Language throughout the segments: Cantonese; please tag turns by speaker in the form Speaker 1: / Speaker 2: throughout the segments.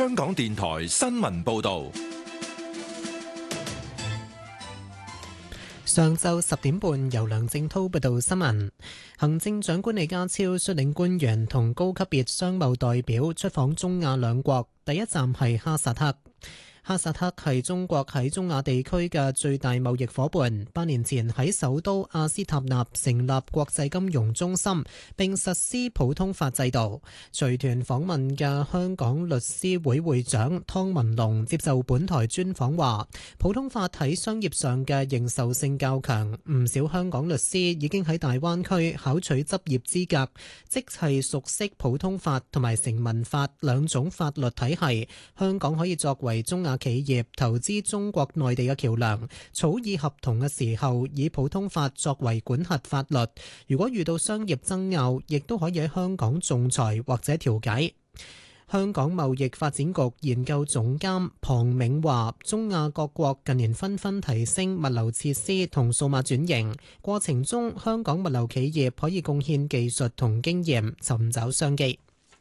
Speaker 1: 香港電台新聞報道。
Speaker 2: 上晝10點半，由梁正滔報道新聞。行政長官李家超率領官員同高級別商務代表出訪中亞兩國，第一站係哈薩克。哈薩克係中國喺中亞地區嘅最大貿易夥伴。8年前喺首都阿斯塔納成立國際金融中心，並實施普通法制度。隨團訪問嘅香港律師會會長湯文龍接受本台專訪話，普通法喺商業上嘅認受性較強，唔少香港律師已經喺大灣區考取執業資格，即係熟悉普通法同埋成文法兩種法律體系。香港可以作為中亞企業投資中國內地嘅橋樑，草擬合同嘅時候以普通法作為管轄法律。如果遇到商業爭拗，亦都可以喺香港仲裁或者調解。香港貿易發展局研究總監龐銘話，中亞各國近年紛紛提升物流設施同數碼轉型，過程中香港物流企業可以貢獻技術同經驗，尋找商機。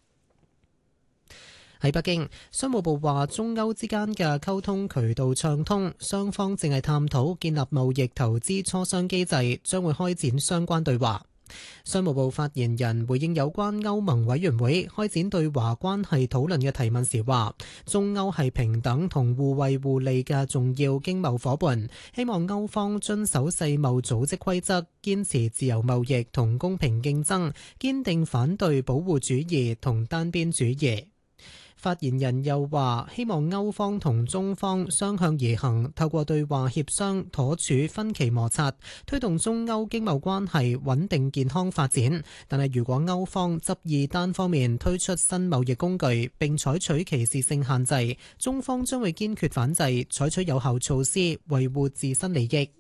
Speaker 2: 喺北京，商務部話中歐之間嘅溝通渠道暢通，雙方正係探討建立貿易投資磋商機制，將會開展相關對話。商務部發言人回應有關歐盟委員會開展對華關係討論嘅提問時話，中歐係平等同互惠互利嘅重要經貿夥伴，希望歐方遵守世貿組織規則，堅持自由貿易同公平競爭，堅定反對保護主義同單邊主義。發言人又話，希望歐方同中方相向而行，透過對話協商妥處分歧摩擦，推動中歐經貿關係穩定健康發展。但係如果歐方執意單方面推出新貿易工具並採取歧視性限制，中方將會堅決反制，採取有效措施維護自身利益。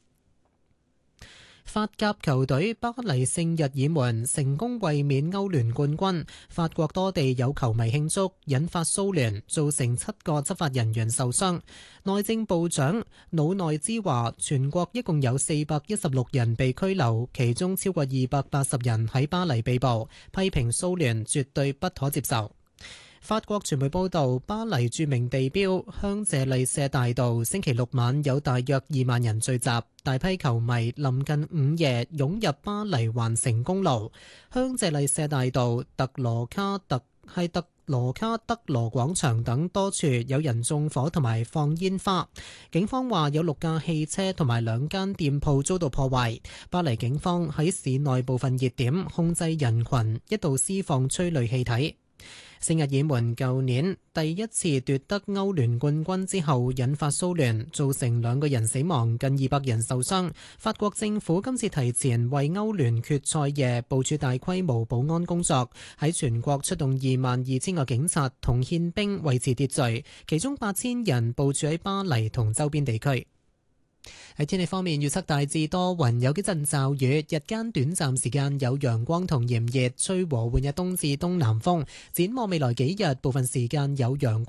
Speaker 2: 法甲球隊巴黎聖日耳門成功衛冕歐聯冠軍，法國多地有球迷慶祝，引發騷亂，造成7個執法人員受傷。內政部長魯內茲話，全國一共有416人被拘留，其中超過280人喺巴黎被捕，批評騷亂絕對不可接受。法國傳媒報道，巴黎著名地標香榭麗舍大道星期六晚有大約2萬人聚集，大批球迷臨近午夜湧入巴黎環城公路。香榭麗舍大道、特羅卡德羅廣場等多處有人縱火同埋放煙花。警方話有6架汽車同埋2間店鋪遭到破壞。巴黎警方喺市內部分熱點控制人群，一度施放催淚氣體。聖日耳門舊年第一次奪得歐聯冠軍之後引發騷亂，造成2個人死亡，近200人受傷。法國政府今次提前為歐聯決賽夜部署大規模保安工作，喺全國出動22,000個警察同憲兵維持秩序，其中8000人部署喺巴黎同周邊地區。喺天氣方面，預測大致多雲，有幾陣驟雨，日間短暫時間有陽光同炎熱，吹和緩嘅東至東南風。展望未來幾日，部分時間有陽光。